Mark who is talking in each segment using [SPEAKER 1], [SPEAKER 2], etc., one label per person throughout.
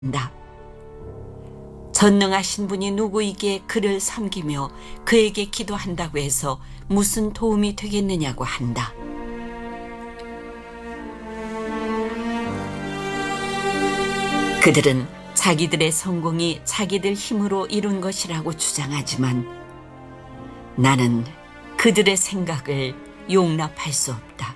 [SPEAKER 1] 한다. 전능하신 분이 누구이기에 그를 섬기며 그에게 기도한다고 해서 무슨 도움이 되겠느냐고 한다. 그들은 자기들의 성공이 자기들 힘으로 이룬 것이라고 주장하지만 나는 그들의 생각을 용납할 수 없다.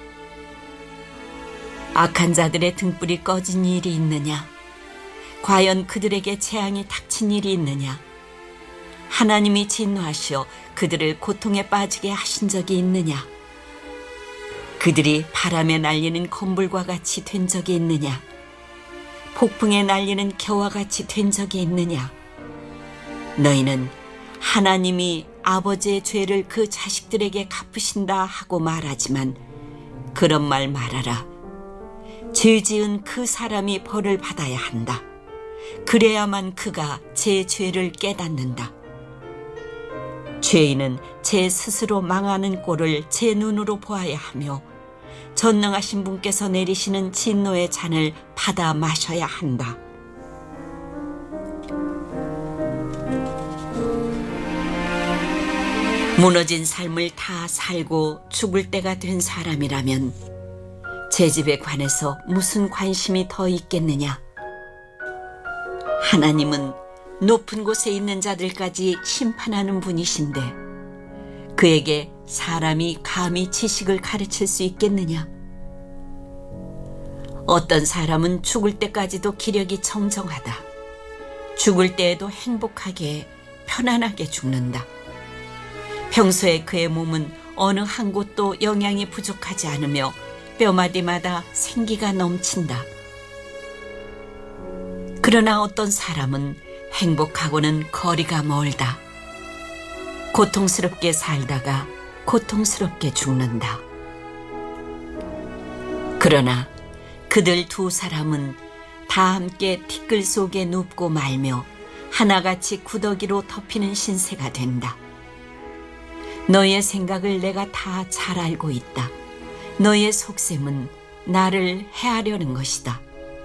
[SPEAKER 1] 악한 자들의 등불이 꺼진 일이 있느냐? 과연 그들에게 재앙이 닥친 일이 있느냐? 하나님이 진노하시어 그들을 고통에 빠지게 하신 적이 있느냐? 그들이 바람에 날리는 건불과 같이 된 적이 있느냐? 폭풍에 날리는 겨와 같이 된 적이 있느냐? 너희는 하나님이 아버지의 죄를 그 자식들에게 갚으신다 하고 말하지만 그런 말 말아라. 죄 지은 그 사람이 벌을 받아야 한다. 그래야만 그가 제 죄를 깨닫는다. 죄인은 제 스스로 망하는 꼴을 제 눈으로 보아야 하며 전능하신 분께서 내리시는 진노의 잔을 받아 마셔야 한다. 무너진 삶을 다 살고 죽을 때가 된 사람이라면 제 집에 관해서 무슨 관심이 더 있겠느냐? 하나님은 높은 곳에 있는 자들까지 심판하는 분이신데 그에게 사람이 감히 지식을 가르칠 수 있겠느냐? 어떤 사람은 죽을 때까지도 기력이 청정하다. 죽을 때에도 행복하게 편안하게 죽는다. 평소에 그의 몸은 어느 한 곳도 영양이 부족하지 않으며 뼈마디마다 생기가 넘친다. 그러나 어떤 사람은 행복하고는 거리가 멀다. 고통스럽게 살다가 고통스럽게 죽는다. 그러나 그들 두 사람은 다 함께 티끌 속에 눕고 말며 하나같이 구더기로 덮이는 신세가 된다. 너의 생각을 내가 다 잘 알고 있다. 너의 속셈은 나를 해하려는 것이다.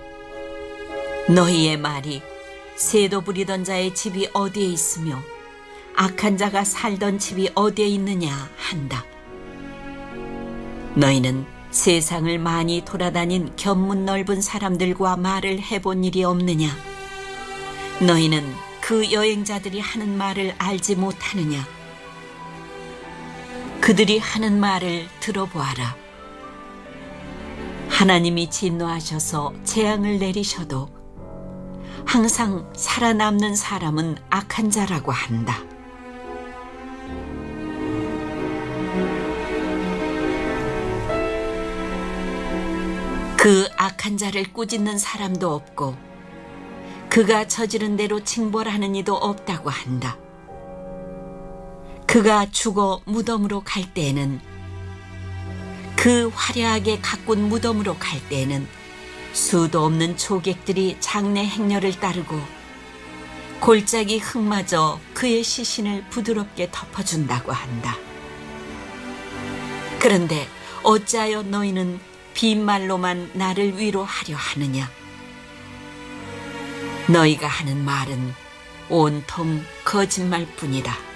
[SPEAKER 1] 너희의 말이 새도 부리던 자의 집이 어디에 있으며 악한 자가 살던 집이 어디에 있느냐 한다. 너희는 세상을 많이 돌아다닌 견문 넓은 사람들과 말을 해본 일이 없느냐? 너희는 그 여행자들이 하는 말을 알지 못하느냐? 그들이 하는 말을 들어보아라. 하나님이 진노하셔서 재앙을 내리셔도 항상 살아남는 사람은 악한 자라고 한다. 그 악한 자를 꾸짖는 사람도 없고 그가 저지른 대로 징벌하는 이도 없다고 한다. 그가 죽어 무덤으로 갈 때에는 그 화려하게 가꾼 무덤으로 갈 때에는 수도 없는 조객들이 장례 행렬을 따르고 골짜기 흙마저 그의 시신을 부드럽게 덮어준다고 한다. 그런데 어찌하여 너희는 빈말로만 나를 위로하려 하느냐? 너희가 하는 말은 온통 거짓말뿐이다.